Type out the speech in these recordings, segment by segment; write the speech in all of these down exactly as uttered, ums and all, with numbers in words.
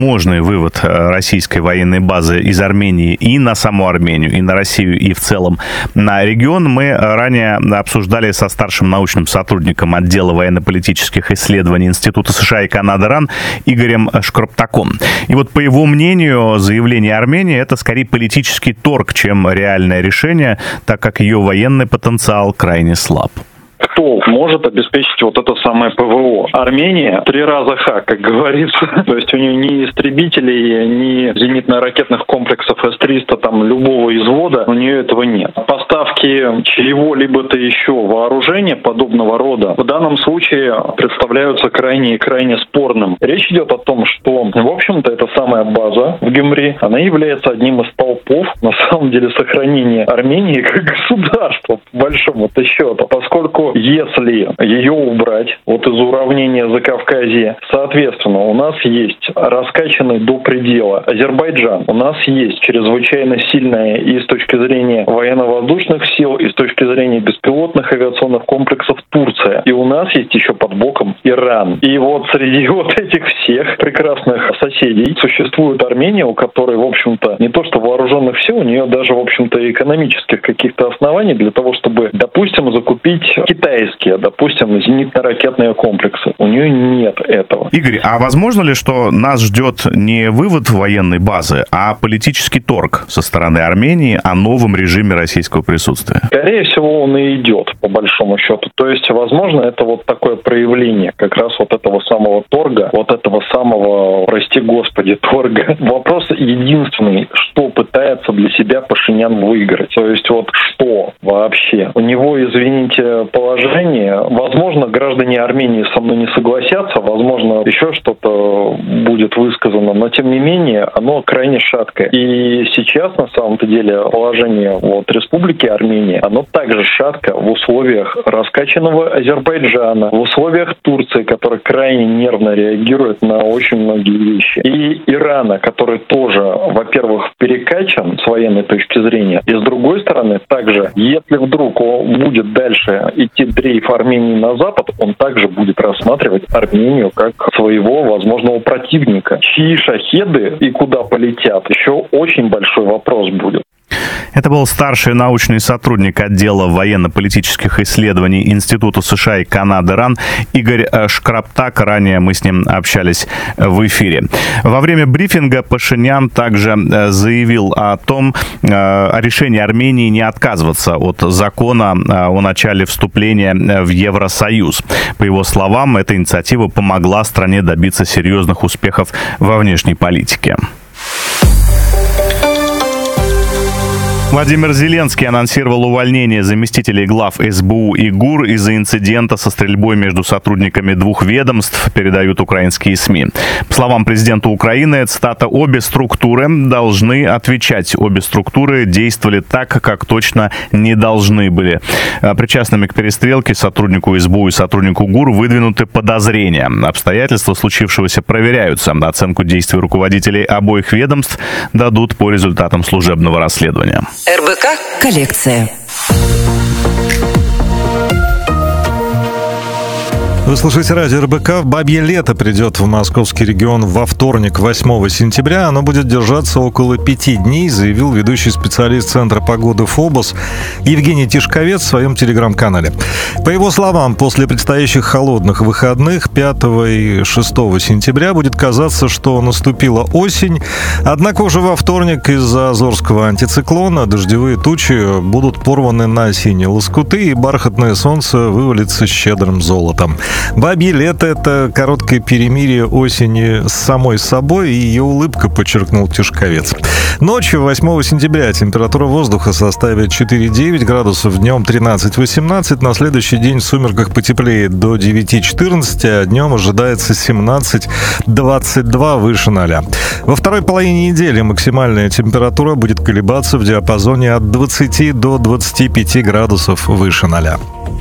Возможный вывод российской военной базы из Армении и на саму Армению, и на Россию, и в целом на регион мы ранее обсуждали со старшим научным сотрудником отдела военно-политических исследований Института США и Канады РАН Игорем Шкроптаком. И вот по его мнению, заявление Армении — это скорее политический торг, чем реальное решение, так как ее военный потенциал крайне слаб. Кто может обеспечить вот это самое ПВО? Армения три раза ха, как говорится. То есть у нее ни истребителей, ни зенитно-ракетных комплексов эс триста, там, любого извода, у нее этого нет. Поставки чьего-либо-то еще вооружения подобного рода в данном случае представляются крайне и крайне спорным. Речь идет о том, что, в общем-то, эта самая база в Гюмри, она является одним из столпов, на самом деле, сохранения Армении как государства, по большому-то счету, поскольку если ее убрать вот из уравнения Закавказья, соответственно, у нас есть раскачанный до предела Азербайджан, у нас есть чрезвычайно сильная и с точки зрения военно-воздушных сил, и с точки зрения беспилотных авиационных комплексов Турция, и у нас есть еще под боком Иран. И вот среди вот этих всех прекрасных соседей существует Армения, у которой, в общем-то, не то что вооруженных сил, у нее даже, в общем-то, экономических каких-то оснований для того, чтобы, допустим, закупить китайские, допустим, зенитно-ракетные комплексы. У нее нет этого. Игорь, а возможно ли, что нас ждет не вывод военной базы, а политический торг со стороны Армении о новом режиме российского присутствия? Скорее всего, он и идет, по большому счету. То есть, возможно, это вот такое проявление как раз вот этого самого торга, вот этого самого, прости господи, торга. Вопрос единственный, что пытается для себя Пашинян выиграть. То есть, вот что вообще? У него, извините, положение. Возможно, граждане Армении со мной не согласятся, возможно, еще что-то будет высказано, но тем не менее, оно крайне шаткое. И сейчас, на самом-то деле, положение вот Республики Армения, оно также шатко в условиях раскачанного Азербайджана, в условиях Турции, которая крайне нервно реагирует на очень многие вещи, и Ирана, который тоже, во-первых, перекачан с военной точки зрения, и с другой стороны, также, если вдруг он будет дальше идти дрейф Армении на запад, он также будет рассматривать Армению как своего возможного противника. Чьи шахеды и куда полетят, еще очень большой вопрос будет. Это был старший научный сотрудник отдела военно-политических исследований Института США и Канады РАН Игорь Шкроптак. Ранее мы с ним общались в эфире. Во время брифинга Пашинян также заявил о том, о решении Армении не отказываться от закона о начале вступления в Евросоюз. По его словам, эта инициатива помогла стране добиться серьезных успехов во внешней политике. Владимир Зеленский анонсировал увольнение заместителей глав эс бэ у и ГУР из-за инцидента со стрельбой между сотрудниками двух ведомств, передают украинские СМИ. По словам президента Украины, цитата, «обе структуры должны отвечать. Обе структуры действовали так, как точно не должны были». Причастными к перестрелке сотруднику эс бэ у и сотруднику ГУР выдвинуты подозрения. Обстоятельства случившегося проверяются. Оценку действий руководителей обоих ведомств дадут по результатам служебного расследования. эр бэ ка «Коллекция». Вы слушаете радио эр бэ ка. «Бабье лето» придет в московский регион во вторник, восьмого сентября. Оно будет держаться около пяти дней, заявил ведущий специалист Центра погоды ФОБОС Евгений Тишковец в своем телеграм-канале. По его словам, после предстоящих холодных выходных пятого и шестого сентября будет казаться, что наступила осень. Однако уже во вторник из-за азорского антициклона дождевые тучи будут порваны на осенние лоскуты, и бархатное солнце вывалится щедрым золотом. «Бабье лето» — это короткое перемирие осени с самой собой и ее улыбка, подчеркнул Тишковец. Ночью восьмого сентября температура воздуха составит четыре-девять градусов, днем тринадцать-восемнадцать. На следующий день в сумерках потеплеет до девяти-четырнадцати, а днем ожидается семнадцать-двадцать два выше ноля. Во второй половине недели максимальная температура будет колебаться в диапазоне от двадцати до двадцати пяти градусов выше ноля.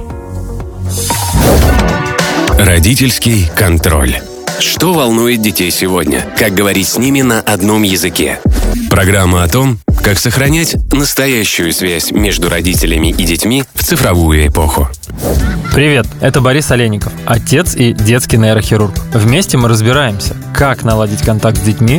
Родительский контроль. Что волнует детей сегодня? Как говорить с ними на одном языке? Программа о том, Как сохранять настоящую связь между родителями и детьми в цифровую эпоху. Привет, это Борис Олейников, отец и детский нейрохирург. Вместе мы разбираемся, как наладить контакт с детьми